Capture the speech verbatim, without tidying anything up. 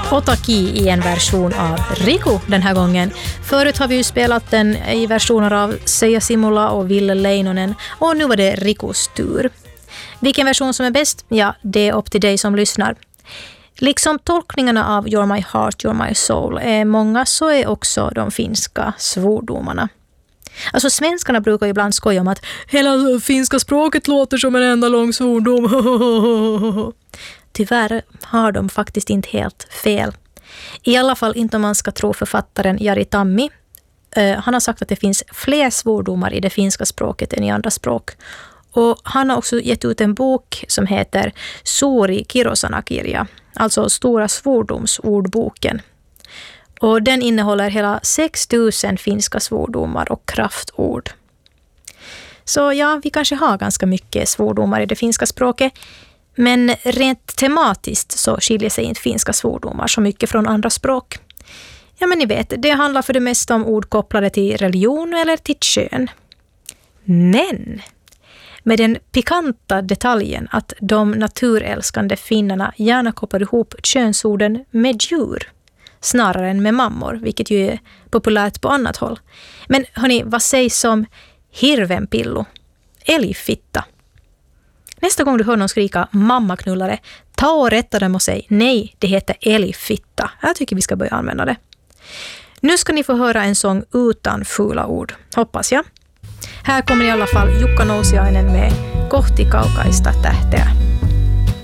Otaki i en version av Riku den här gången. Förut har vi ju spelat den i versioner av Seija Simula och Ville Leinonen och nu var det Rikus tur. Vilken version som är bäst? Ja, det är upp till dig som lyssnar. Liksom tolkningarna av You're My Heart, You're My Soul är många, så är också de finska svordomarna. Alltså svenskarna brukar ju ibland skoja om att hela finska språket låter som en enda lång svordom. Tyvärr har de faktiskt inte helt fel. I alla fall inte om man ska tro författaren Jari Tammi. Uh, han har sagt att det finns fler svordomar i det finska språket än i andra språk. Och han har också gett ut en bok som heter Suuri Kirosanakirja, alltså Stora svordomsordboken. Och den innehåller hela sex tusen finska svordomar och kraftord. Så ja, vi kanske har ganska mycket svordomar i det finska språket. Men rent tematiskt så skiljer sig inte finska svordomar så mycket från andra språk. Ja, men ni vet, det handlar för det mesta om ord kopplade till religion eller till kön. Men med den pikanta detaljen att de naturälskande finnarna gärna kopplar ihop könsorden med djur snarare än med mammor, vilket ju är populärt på annat håll. Men hörni, vad sägs om hirvenpillo? Älgfitta? Nästa gång du hör någon skrika mammaknullare, ta och rätta dem och säg nej, det heter älgfitta. Jag tycker vi ska börja använda det. Nu ska ni få höra en sång utan fula ord, hoppas jag. Här kommer i alla fall Jukka Nousiainen med Kohti kaukaista tähteä.